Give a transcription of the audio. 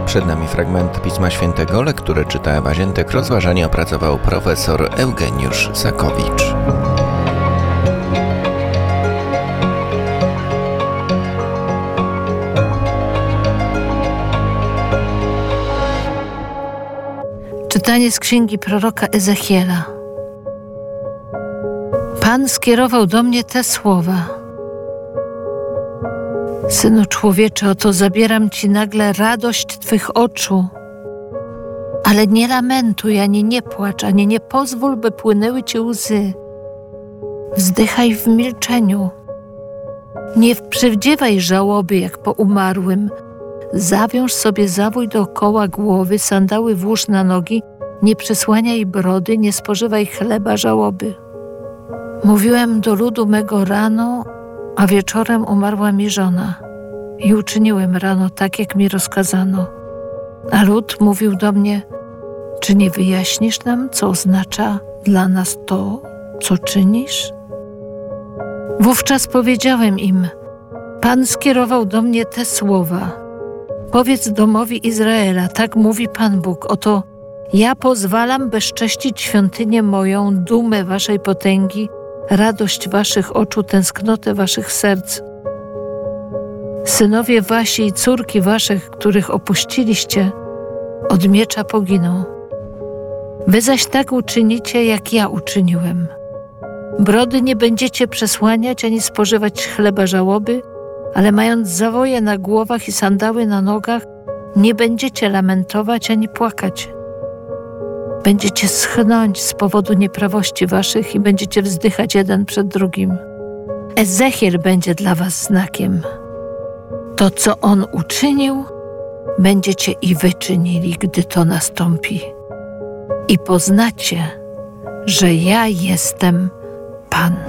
Przed nami fragment Pisma Świętego, lekturę czyta Ewa Ziętek, rozważanie opracował profesor Eugeniusz Sakowicz. Czytanie z księgi proroka Ezechiela. Pan skierował do mnie te słowa: Synu człowieczy, oto zabieram ci nagle radość twych oczu, ale nie lamentuj, ani nie płacz, ani nie pozwól, by płynęły ci łzy. Wzdychaj w milczeniu. Nie przywdziewaj żałoby jak po umarłym. Zawiąż sobie zawój dookoła głowy, sandały włóż na nogi, nie przysłaniaj brody, nie spożywaj chleba żałoby. Mówiłem do ludu mego rano, a wieczorem umarła mi żona. I uczyniłem rano tak, jak mi rozkazano. A lud mówił do mnie: czy nie wyjaśnisz nam, co oznacza dla nas to, co czynisz? Wówczas powiedziałem im: Pan skierował do mnie te słowa: powiedz domowi Izraela, tak mówi Pan Bóg, oto ja pozwalam bezcześcić świątynię moją, dumę waszej potęgi, radość waszych oczu, tęsknotę waszych serc. Synowie wasi i córki waszych, których opuściliście, od miecza poginą. Wy zaś tak uczynicie, jak ja uczyniłem. Brody nie będziecie przesłaniać, ani spożywać chleba żałoby, ale mając zawoje na głowach i sandały na nogach, nie będziecie lamentować ani płakać. Będziecie schnąć z powodu nieprawości waszych i będziecie wzdychać jeden przed drugim. Ezechiel będzie dla was znakiem. To, co on uczynił, będziecie i wy czynili, gdy to nastąpi. I poznacie, że ja jestem Pan.